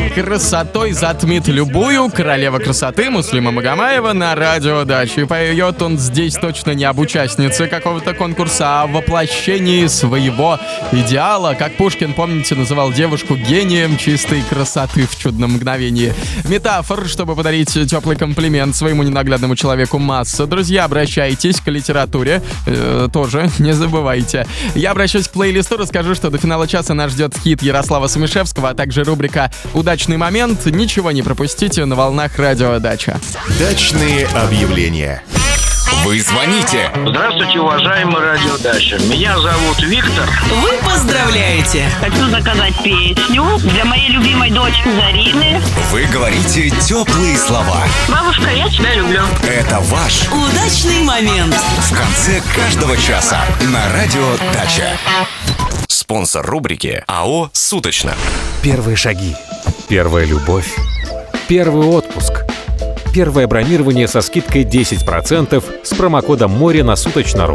красотой затмит любую. Королева красоты Муслима Магомаева на радио Дача. И поет он здесь точно не об участнице какого-то конкурса, а о воплощении своего идеала. Как Пушкин, помните, называл девушку гением чистой красоты в чудном мгновении. Метафор, чтобы подарить теплый комплимент своему ненаглядному человеку, масса. Друзья, обращайтесь к литературе. Тоже не забывайте. Я обращусь к плейлисту, расскажу, что до финала часа нас ждет хит Ярослава Сумишевского, а также рубрика «Удачный момент». Ничего не пропустите на волнах радио Дача. Дачные объявления. Вы звоните. Здравствуйте, уважаемый радио Дача. Меня зовут Виктор. Вы поздравляете. Хочу заказать песню для моей любимой дочки Зарины. Вы говорите теплые слова. Бабушка, я тебя люблю. Это ваш Удачный момент. в конце каждого часа на радио Дача. Спонсор рубрики АО «Суточно». Первые шаги, первая любовь, первый отпуск, первое бронирование со скидкой 10% с промокодом «Море» на Суточно.ру.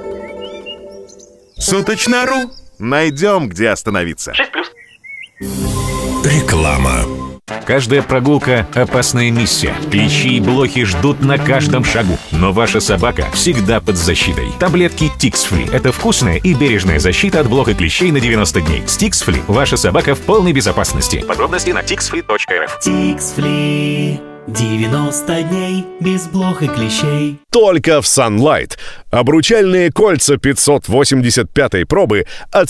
Суточно.ру. Найдем, где остановиться. 6+. Реклама. Каждая прогулка – опасная миссия. Клещи и блохи ждут на каждом шагу. Но ваша собака всегда под защитой. Таблетки Tix-Free – это вкусная и бережная защита от блох и клещей на 90 дней. С Tix-Free ваша собака в полной безопасности. Подробности на tixfree.rf. Tix-Free. 90 дней без блох и клещей. Только в Sunlight. Обручальные кольца 585 пробы от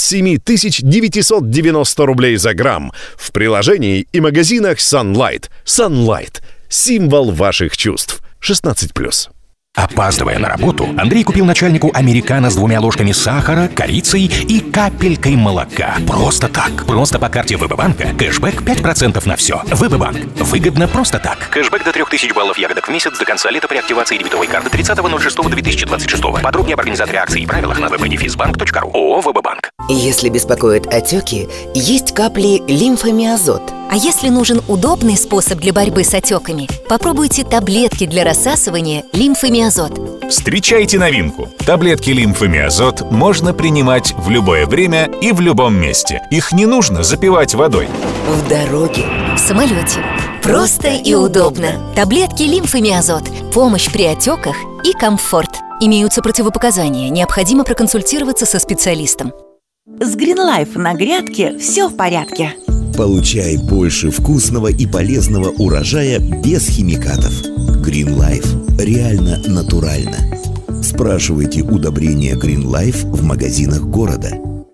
7990 рублей за грамм. В приложении и магазинах Sunlight. Sunlight. Символ ваших чувств. 16+. Опаздывая на работу, Андрей купил начальнику американо с 2 ложками сахара, корицей и капелькой молока. Просто так. Просто по карте ВБ-банка. Кэшбэк 5% на все. ВБ-банк. Выгодно просто так. Кэшбэк до 3000 баллов ягодок в месяц до конца лета при активации дебетовой карты 30.06.2026. Подробнее об организаторе акции и правилах на www.defizbank.ru. ООО «ВБ-банк». Если беспокоят отеки, есть капли лимфомиазот. А если нужен удобный способ для борьбы с отеками, попробуйте таблетки для рассасывания лимфомиазот. Встречайте новинку. Таблетки лимфомиазот можно принимать в любое время и в любом месте. Их не нужно запивать водой. В дороге, В самолете. Просто и удобно. Таблетки лимфомиазот. Помощь при отеках и комфорт. Имеются противопоказания. Необходимо проконсультироваться со специалистом. С Green на грядке все в порядке. Получай больше вкусного и полезного урожая без химикатов. Green Life. Реально натурально. Спрашивайте удобрения Green Life в магазинах города.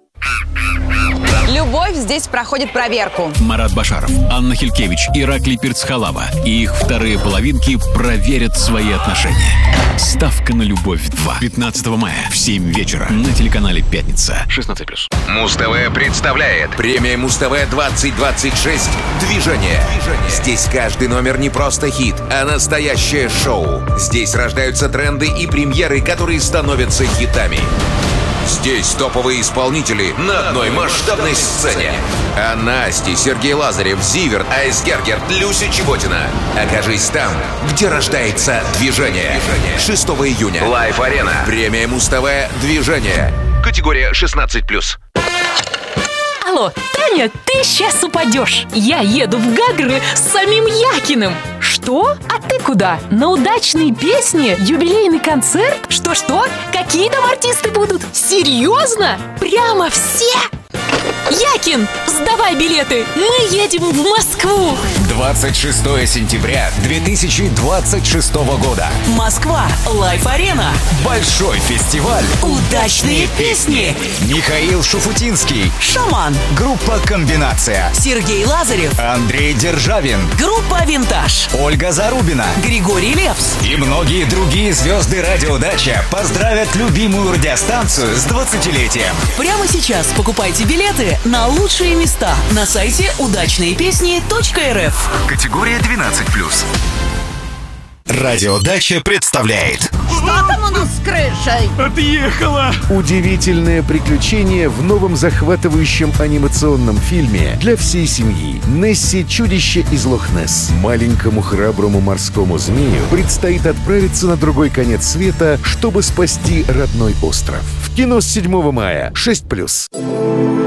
Любовь здесь проходит проверку. Марат Башаров, Анна Хилькевич, Ираклий Перцхалава и их вторые половинки проверят свои отношения. Ставка на любовь 2. 15 мая в 7 вечера на телеканале «Пятница». 16+. Муз-ТВ представляет премия Муз-ТВ 2026 «Движение». Здесь каждый номер не просто хит, а настоящее шоу. Здесь рождаются тренды и премьеры, которые становятся хитами. Здесь топовые исполнители на одной масштабной сцене. А Насти, Сергей Лазарев, Зиверт, Айсгергер, Люся Чеботина. Окажись там, где рождается движение. 6 июня. Лайф-арена. Премия Муз-ТВ «Движение». Категория 16+. Алло, Таня, ты сейчас упадешь. Я еду в Гагры с самим Якиным. Что? А ты куда? На удачные песни? Юбилейный концерт? Что? Какие там артисты будут? Серьезно? Прямо все? Якин, сдавай билеты. Мы едем в Москву. 26 сентября 2026 года. Москва. Лайф-арена. Большой фестиваль. Удачные песни. Михаил Шуфутинский. Шаман. Группа «Комбинация». Сергей Лазарев. Андрей Державин. Группа «Винтаж». Ольга Зарубина. Григорий Лепс. И многие другие звезды «Радио Дача» поздравят любимую радиостанцию с 20-летием. Прямо сейчас покупайте билеты на лучшие места на сайте удачныепесни.рф. Категория 12+. Радио Дача представляет. Что там у нас с крышей? Отъехала! Удивительное приключение в новом захватывающем анимационном фильме для всей семьи. Несси — чудище из Лох-Несс. Маленькому храброму морскому змею предстоит отправиться на другой конец света, чтобы спасти родной остров. В кино с 7 мая. 6+.